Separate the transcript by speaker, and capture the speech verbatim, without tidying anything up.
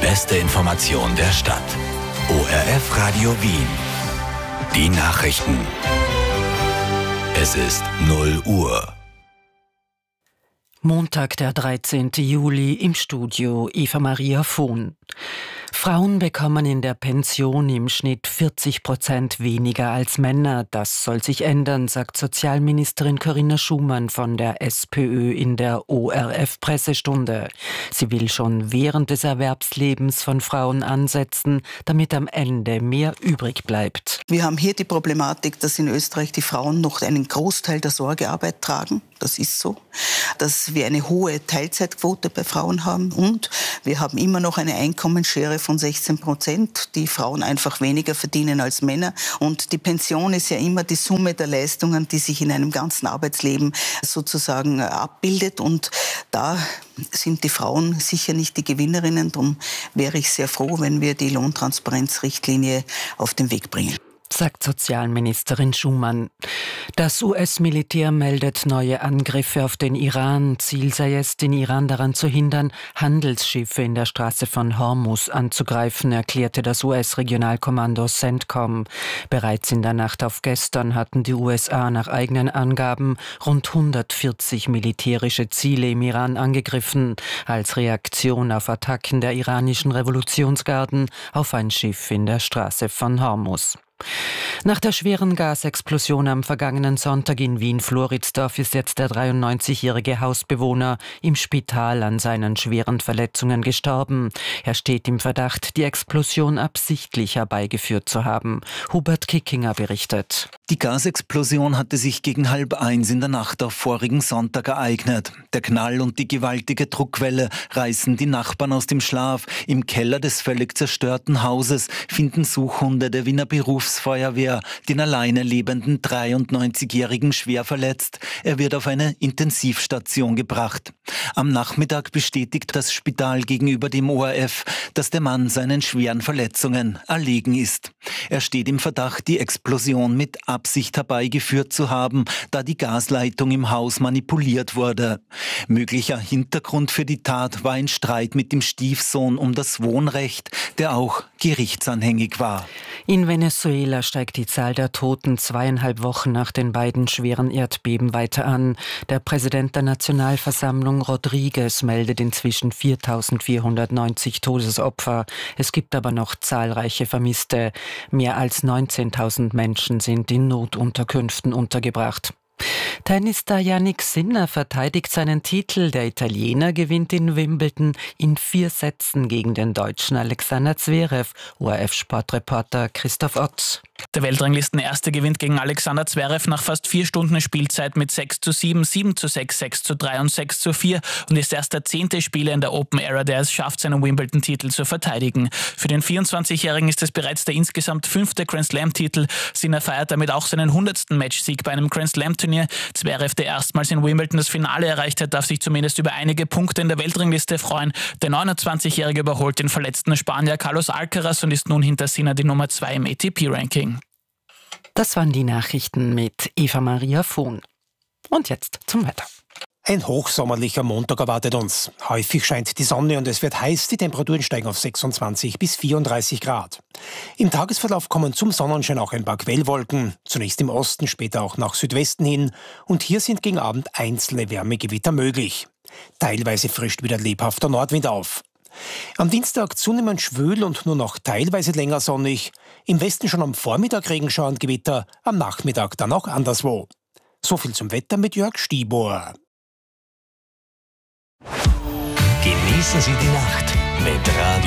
Speaker 1: beste Information der Stadt. O R F Radio Wien. Die Nachrichten. Es ist null Uhr.
Speaker 2: Montag, der dreizehnten Juli, im Studio Eva Maria Vohn. Frauen bekommen in der Pension im Schnitt vierzig Prozent weniger als Männer. Das soll sich ändern, sagt Sozialministerin Corinna Schumann von der SPÖ in der O R F-Pressestunde. Sie will schon während des Erwerbslebens von Frauen ansetzen, damit am Ende mehr übrig bleibt.
Speaker 3: Wir haben hier die Problematik, dass in Österreich die Frauen noch einen Großteil der Sorgearbeit tragen. Das ist so. Dass wir eine hohe Teilzeitquote bei Frauen haben und wir haben immer noch eine Einkommensschere von sechzehn Prozent, die Frauen einfach weniger verdienen als Männer. Und die Pension ist ja immer die Summe der Leistungen, die sich in einem ganzen Arbeitsleben sozusagen abbildet. Und da sind die Frauen sicher nicht die Gewinnerinnen. Darum wäre ich sehr froh, wenn wir die Lohntransparenzrichtlinie auf den Weg bringen,
Speaker 2: sagt Sozialministerin Schumann. Das U S-Militär meldet neue Angriffe auf den Iran. Ziel sei es, den Iran daran zu hindern, Handelsschiffe in der Straße von Hormuz anzugreifen, erklärte das U S-Regionalkommando CENTCOM. Bereits in der Nacht auf gestern hatten die U S A nach eigenen Angaben rund hundertvierzig militärische Ziele im Iran angegriffen, als Reaktion auf Attacken der iranischen Revolutionsgarden auf ein Schiff in der Straße von Hormuz. Nach der schweren Gasexplosion am vergangenen Sonntag in Wien-Floridsdorf ist jetzt der dreiundneunzigjährige Hausbewohner im Spital an seinen schweren Verletzungen gestorben. Er steht im Verdacht, die Explosion absichtlich herbeigeführt zu haben. Hubert Kickinger berichtet.
Speaker 4: Die Gasexplosion hatte sich gegen halb eins in der Nacht auf vorigen Sonntag ereignet. Der Knall und die gewaltige Druckwelle reißen die Nachbarn aus dem Schlaf. Im Keller des völlig zerstörten Hauses finden Suchhunde der Wiener Berufsfeuerwehr den alleine lebenden dreiundneunzigjährigen schwer verletzt. Er wird auf eine Intensivstation gebracht. Am Nachmittag bestätigt das Spital gegenüber dem O R F, dass der Mann seinen schweren Verletzungen erlegen ist. Er steht im Verdacht, die Explosion mit Absicht herbeigeführt zu haben, da die Gasleitung im Haus manipuliert wurde. Möglicher Hintergrund für die Tat war ein Streit mit dem Stiefsohn um das Wohnrecht, der auch gerichtsanhängig war.
Speaker 2: In Venezuela steigt die Zahl der Toten zweieinhalb Wochen nach den beiden schweren Erdbeben weiter an. Der Präsident der Nationalversammlung Rodriguez meldet inzwischen viertausendvierhundertneunzig Todesopfer. Es gibt aber noch zahlreiche Vermisste. Mehr als neunzehntausend Menschen sind in Notunterkünften untergebracht. Tennisstar Jannik Sinner verteidigt seinen Titel. Der Italiener gewinnt in Wimbledon in vier Sätzen gegen den Deutschen Alexander Zverev. O R F-Sportreporter Christoph Ott.
Speaker 5: Der Weltranglistenerste gewinnt gegen Alexander Zverev nach fast vier Stunden Spielzeit mit sechs zu sieben, sieben zu sechs, sechs zu drei und sechs zu vier und ist erst der zehnte Spieler in der Open-Ära, der es schafft, seinen Wimbledon-Titel zu verteidigen. Für den vierundzwanzigjährigen ist es bereits der insgesamt fünfte Grand-Slam-Titel. Sinner feiert damit auch seinen hundertsten Matchsieg bei einem Grand-Slam-Turnier. Zverev, der erstmals in Wimbledon das Finale erreicht hat, darf sich zumindest über einige Punkte in der Weltrangliste freuen. Der neunundzwanzigjährige überholt den verletzten Spanier Carlos Alcaraz und ist nun hinter Sinner die Nummer zwei im A T P-Ranking.
Speaker 2: Das waren die Nachrichten mit Eva Maria Vohn. Und jetzt zum Wetter.
Speaker 6: Ein hochsommerlicher Montag erwartet uns. Häufig scheint die Sonne und es wird heiß. Die Temperaturen steigen auf sechsundzwanzig bis vierunddreißig Grad. Im Tagesverlauf kommen zum Sonnenschein auch ein paar Quellwolken. Zunächst im Osten, später auch nach Südwesten hin. Und hier sind gegen Abend einzelne Wärmegewitter möglich. Teilweise frischt wieder lebhafter Nordwind auf. Am Dienstag zunehmend schwül und nur noch teilweise länger sonnig. Im Westen schon am Vormittag Regenschauer und Gewitter, am Nachmittag dann auch anderswo. So viel zum Wetter mit Jörg Stiebuhr.
Speaker 1: Genießen Sie die Nacht mit Radio